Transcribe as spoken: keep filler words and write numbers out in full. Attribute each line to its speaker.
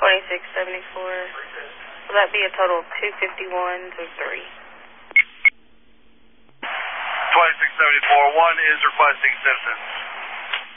Speaker 1: twenty-six seventy-four. Will that be a total of two fifty-ones or three?
Speaker 2: twenty-six seventy-four, one is requesting assistance.